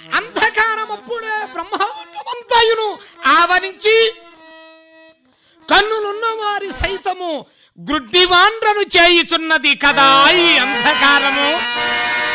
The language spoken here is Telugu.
అంధకారం అప్పుడే బ్రహ్మాండమంతయును ఆవరించి కన్నులున్న వారి సైతము గ్రుడ్డివాండ్రను చేయుచున్నది కదా ఈ అంధకారము.